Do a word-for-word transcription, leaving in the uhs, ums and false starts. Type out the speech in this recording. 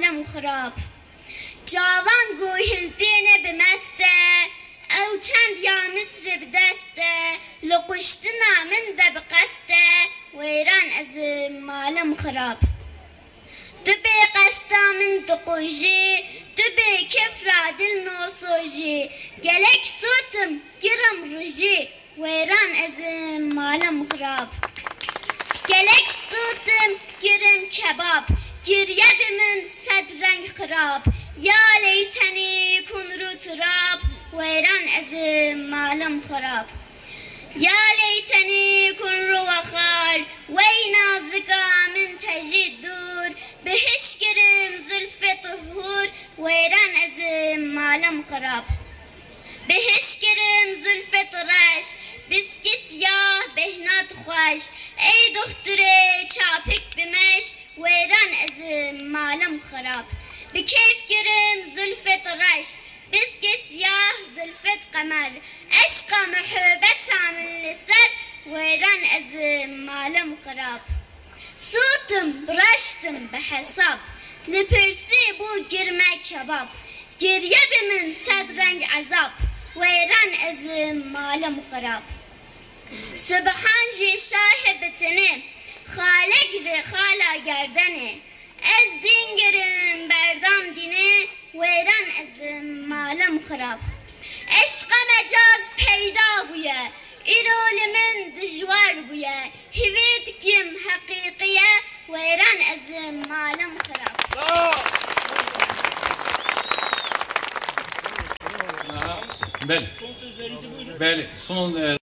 malım xirab. Cavan gohildine bimeste, ew çend ya Misr bideste, li kuştina min de biqeste, wêran ez malım xirab. Tu bê qesta min diqujî, tu bê kefra dil nosojî, gelek sotim girim rijî, wêran ez malım xirab. Gelek sotim girim kebab, giriye bimin sed renk xirab, ya leyteni kunru turab, wêran ez malım xirab. Ya leyteni kunru vexar, wey nazika min tejî dur, bihiş girim zülfe tuhur, wêran ez malım xirab. Bihiş girim zülfe tureş, biski siyah behnat xweş, ey doktorê çapik bimeş, wêran ez malım xirab. Bi keyf girim zülfe tureş, biski siyah zülfet qemer, eşqa muhabbeta min li ser, wêran ez malım xirab. Sotim reştim bi hesab, li pirsî bû girme kebab, giriye bimin sed renk ezab, wêran ez malım xirab. Subhan jî şahê bitine, xale girê xala gerdenê, ez din girim berdam dînê, wêran ez malım xirab. Eşqa mecaz peyda bûye, îro li min dijwar bûye, hîvê dikim heqîqiye, wêran ez malım xirab. Beli. Son sözlerinizi buyurun. Beli. Son